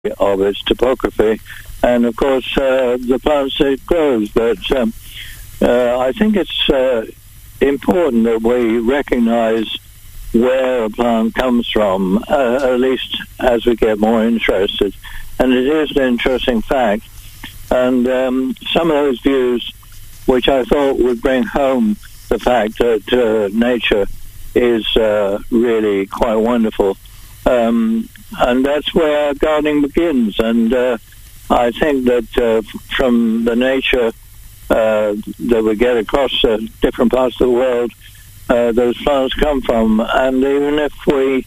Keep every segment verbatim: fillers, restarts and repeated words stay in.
of its topography, and of course uh, the plants it grows. But um, uh, I think it's uh, important that we recognise where a plant comes from, uh, at least as we get more interested. And it is an interesting fact. And um, some of those views, which I thought would bring home the fact that uh, nature is uh, really quite wonderful. Um, and that's where gardening begins. And uh, I think that uh, from the nature uh, that we get across uh, different parts of the world, uh, those plants come from. And even if we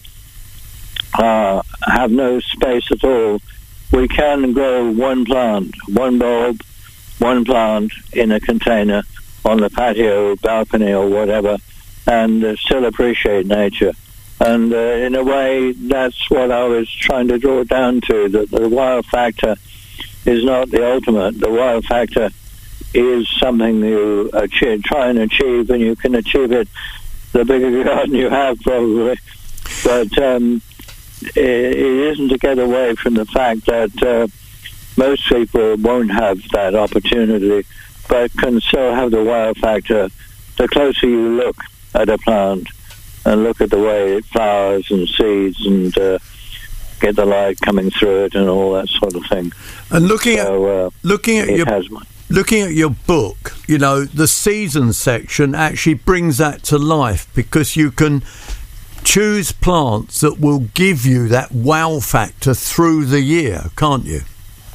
uh, have no space at all, we can grow one plant, one bulb, one plant in a container on the patio, balcony or whatever, and uh, still appreciate nature. And uh, in a way, that's what I was trying to draw down to, that the wow factor is not the ultimate. The wow factor is something you achieve, try and achieve, and you can achieve it the bigger garden you have, probably. But um, it, it isn't to get away from the fact that uh, most people won't have that opportunity, but can still have the wow factor the closer you look at a plant and look at the way it flowers and seeds and uh, get the light coming through it and all that sort of thing. And looking so, at uh, looking at your has, looking at your book, you know, the seasons section actually brings that to life, because you can choose plants that will give you that wow factor through the year, can't you?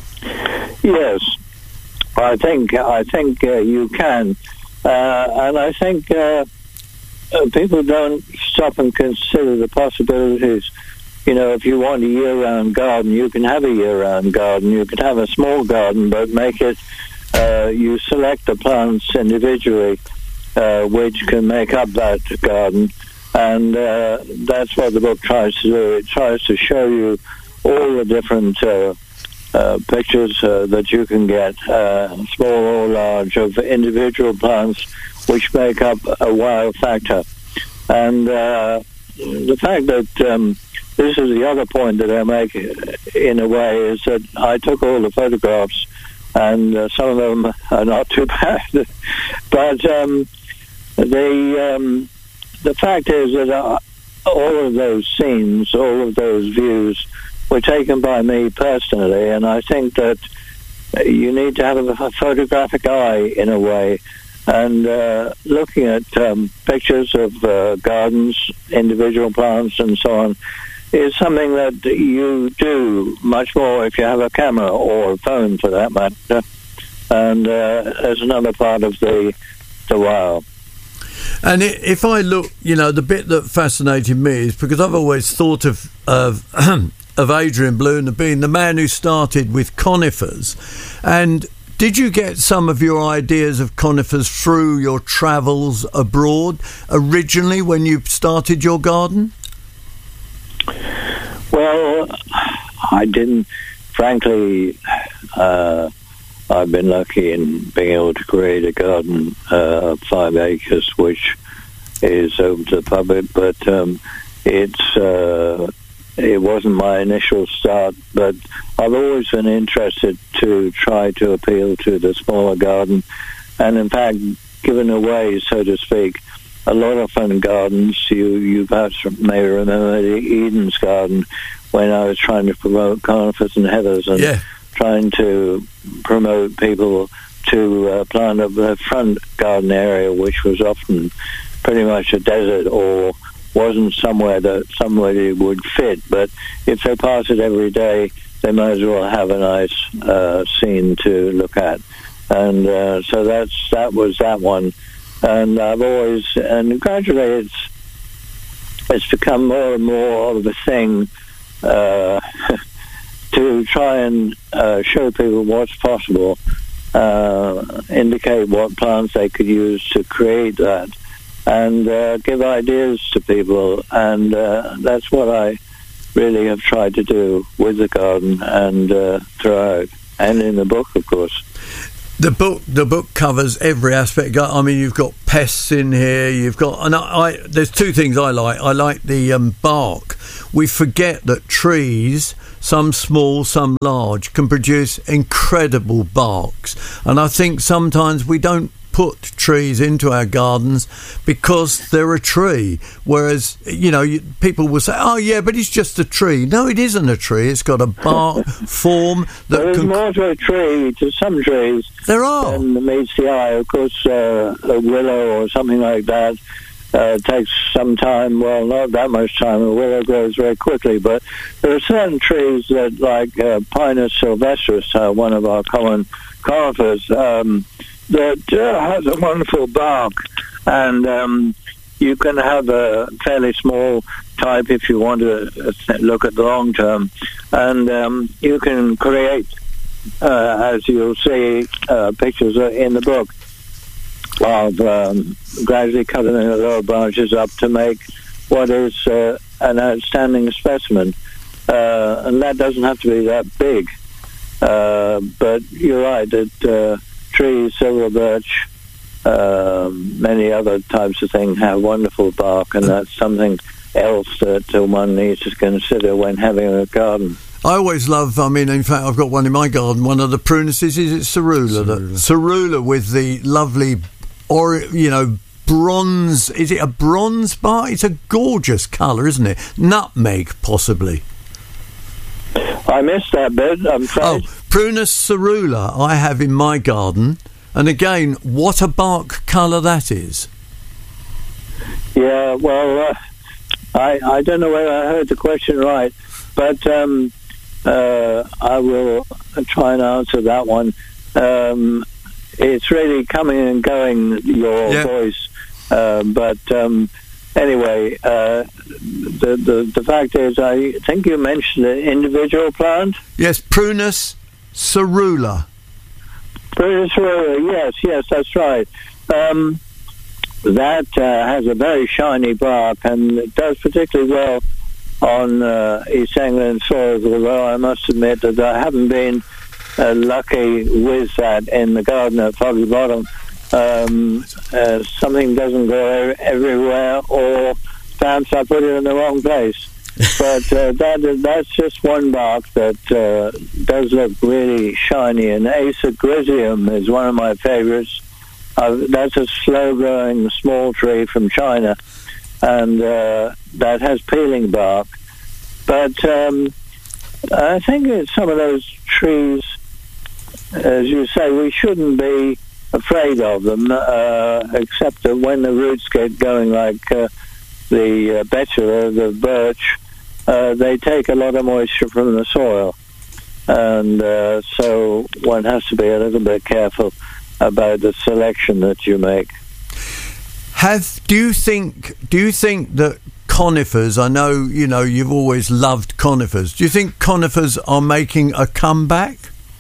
Yes, I think I think uh, you can, uh, and I think uh, uh, people don't stop and consider the possibilities. You know, if you want a year-round garden, you can have a year-round garden. You can have a small garden, but make it. Uh, you select the plants individually, uh, which can make up that garden, and uh, that's what the book tries to do. It tries to show you all the different Uh, Uh, pictures uh, that you can get, uh, small or large, of individual plants which make up a wow factor. And uh, the fact that um, this is the other point that I make in a way is that I took all the photographs, and uh, some of them are not too bad. But um, the um, the fact is that uh, all of those scenes, all of those views were taken by me personally, and I think that you need to have a photographic eye in a way, and uh, looking at um, pictures of uh, gardens, individual plants and so on is something that you do much more if you have a camera or a phone for that matter, and uh, as another part of the the wow. And if I look, you know, the bit that fascinated me is because I've always thought of of of Adrian Blooner being the man who started with conifers. And did you get some of your ideas of conifers through your travels abroad originally when you started your garden? Well, I didn't. Frankly, uh, I've been lucky in being able to create a garden uh, of five acres, which is open to the public, but um, it's... Uh, It wasn't my initial start, but I've always been interested to try to appeal to the smaller garden, and in fact, given away, so to speak, a lot of fun gardens. You, you perhaps may remember the Eden's Garden when I was trying to promote conifers and heathers and yeah. trying to promote people to uh, plant up the front garden area, which was often pretty much a desert or wasn't somewhere that somebody would fit, but if they pass it every day, they might as well have a nice uh, scene to look at. And uh, so that's that was that one. And I've always, and gradually it's it's become more and more of a thing uh, to try and uh, show people what's possible, uh, indicate what plants they could use to create that, and uh, give ideas to people, and uh, that's what I really have tried to do with the garden and uh, throughout, and in the book, of course. The book, the book covers every aspect. I mean, you've got pests in here. You've got, and I, I there's two things I like. I like the um, bark. We forget that trees some small, some large, can produce incredible barks. And I think sometimes we don't put trees into our gardens because they're a tree, whereas, you know, you, people will say, oh yeah, but it's just a tree. No, it isn't a tree. It's got a bark form that There's can... more to a tree, to some trees, there are than meets the eye. Of course, uh, a willow or something like that uh, takes some time. Well, not that much time. A willow grows very quickly, but there are certain trees that, like uh, Pinus sylvestris, uh, one of our common conifers, um, that uh, has a wonderful bark, and um, you can have a fairly small type if you want to look at the long term, and um, you can create, uh, as you'll see, uh, pictures in the book of um, gradually cutting the lower branches up to make what is uh, an outstanding specimen, uh, and that doesn't have to be that big, uh, but you're right that uh, trees, silver birch, um, many other types of things have wonderful bark, and that's something else that uh, one needs to consider when having a garden. I always love, I mean, in fact, I've got one in my garden, one of the prunuses, is it Cerula? Cerula, Cerula with the lovely, or you know, bronze, is it a bronze bark? It's a gorgeous colour, isn't it? Nutmeg, possibly. I missed that bit, I'm afraid. Oh, Prunus cerula I have in my garden, and again, what a bark colour that is. Yeah, well, uh, I I don't know whether I heard the question right, but um, uh, I will try and answer that one. Um, it's really coming and going, your yeah. voice, uh, but um, anyway, uh, the, the the fact is, I think you mentioned an individual plant. Yes, Prunus cerula. Prunus cerula, yes, yes, that's right. Um, that uh, has a very shiny bark, and it does particularly well on uh, East Anglian soils, although I must admit that I haven't been uh, lucky with that in the garden at Foggy Bottom. Um, uh, something doesn't grow everywhere, or perhaps I put it in the wrong place. But uh, that that's just one bark that uh, does look really shiny, and Acer grisium is one of my favorites. Uh, that's a slow-growing small tree from China, and uh, that has peeling bark. But um, I think it's some of those trees, as you say, we shouldn't be afraid of them, uh, except that when the roots get going, like uh, the uh, betula, the birch, uh, they take a lot of moisture from the soil, and uh, so one has to be a little bit careful about the selection that you make. Have do you think do you think that conifers, I know you know you've always loved conifers, do you think conifers are making a comeback?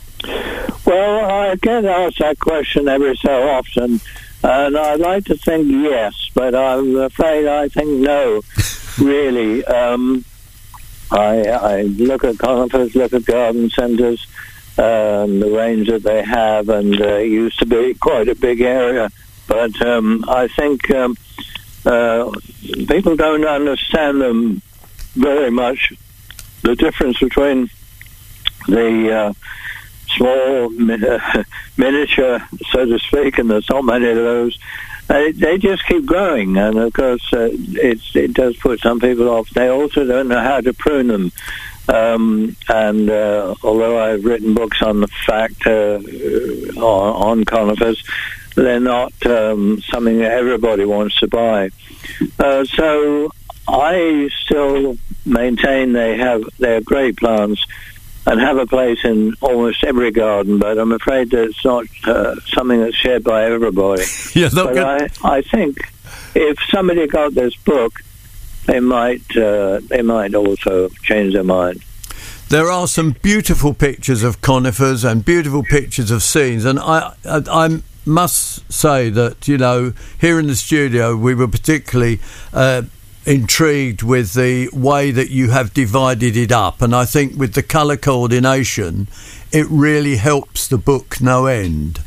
Well, I get asked that question every so often, and I'd like to think yes, but I'm afraid I think no, really. Um, I, I look at conifers, look at garden centres, um, the range that they have, and uh, it used to be quite a big area, but um, I think um, uh, people don't understand them very much, the difference between the uh, small, uh, miniature, so to speak, and there's not many of those. They, they just keep growing, and of course uh, it's, it does put some people off. They also don't know how to prune them. Um, and uh, although I've written books on the fact uh, on, on conifers, they're not um, something that everybody wants to buy. Uh, so I still maintain they have they're great plants and have a place in almost every garden, but I'm afraid that it's not uh, something that's shared by everybody. Yeah, but I, I think if somebody got this book, they might uh, they might also change their mind. There are some beautiful pictures of conifers and beautiful pictures of scenes, and I, I, I must say that, you know, here in the studio we were particularly uh, intrigued with the way that you have divided it up, and I think with the colour coordination it really helps the book no end.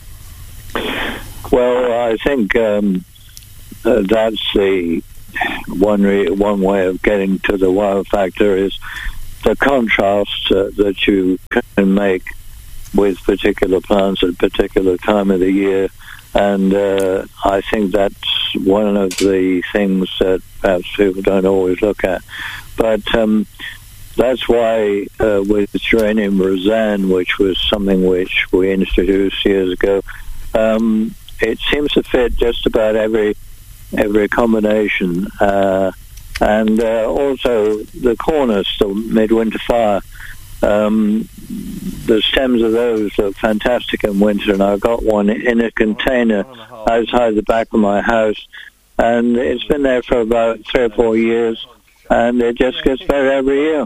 Well, I think um, uh, that's the one re- one way of getting to the wow factor, is the contrast uh, that you can make with particular plants at a particular time of the year. And uh, I think that's one of the things that perhaps people don't always look at. But um, that's why uh, with Geranium Roseanne, which was something which we introduced years ago, um, it seems to fit just about every every combination. Uh, and uh, also the cornus, the midwinter fire, um, the stems of those look fantastic in winter, and I've got one in a container outside the back of my house, and it's been there for about three or four years, and it just gets better every year.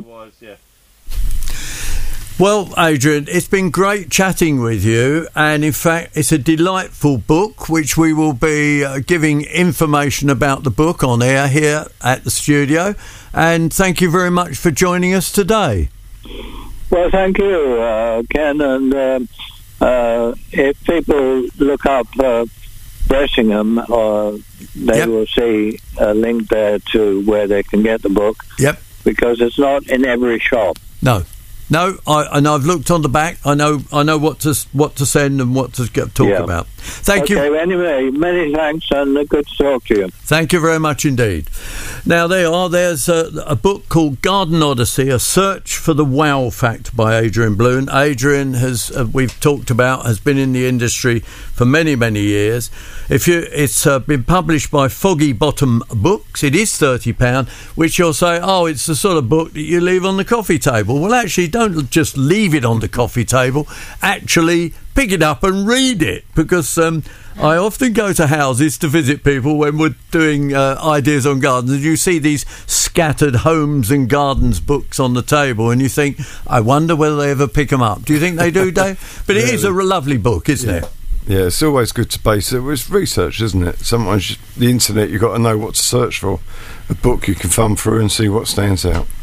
Well, Adrian, it's been great chatting with you, and in fact it's a delightful book, which we will be uh, giving information about the book on air here at the studio, and thank you very much for joining us today. Well, thank you, uh, Ken, and uh, uh, if people look up uh, Bressingham, uh, they yep. will see a link there to where they can get the book. Yep. Because it's not in every shop. No. No, I, and I've looked on the back. I know, I know what to what to send and what to get, talk yeah. about. Thank okay, you. Anyway, many thanks, and good to talk to you. Thank you very much indeed. Now there are. There's a, a book called Garden Odyssey: A Search for the Wow Fact by Adrian Bloom. Adrian has, uh, we've talked about, has been in the industry for many, many years. If you, it's uh, been published by Foggy Bottom Books. It is thirty pounds, which you'll say, oh, it's the sort of book that you leave on the coffee table. Well, actually, don't. Don't just leave it on the coffee table. Actually, pick it up and read it, because um, I often go to houses to visit people when we're doing uh, ideas on gardens, and you see these scattered homes and gardens books on the table, and you think, I wonder whether they ever pick them up. Do you think they do, Dave? But it yeah, is a lovely book, isn't yeah. it? Yeah, it's always good to base it with research, isn't it? Sometimes the internet, you've got to know what to search for. A book you can thumb through and see what stands out.